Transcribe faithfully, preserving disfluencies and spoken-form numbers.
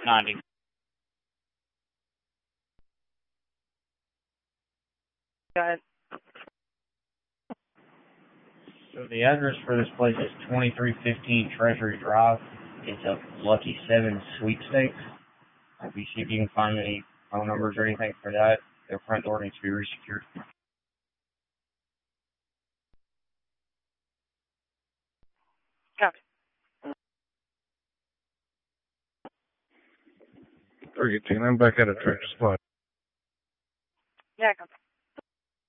ninety. Got it. So the address for this place is twenty-three fifteen Treasury Drive. It's a Lucky Seven sweepstakes. If you see if you can find any phone numbers or anything for that, their front door needs to be resecured. Copy. three eighteen, I'm back at a Tractor Supply. Yeah, copy.